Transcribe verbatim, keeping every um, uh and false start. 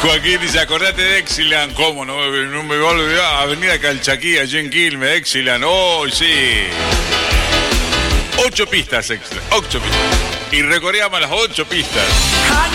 Joaquín dice, acordate de Exilan. ¿Cómo no? No me voy a olvidar. Avenida Calchaquí, allí en Quilmes, Exilan. ¡Oh, sí! Ocho pistas extra. Ocho pistas. Y recorríamos las ocho pistas.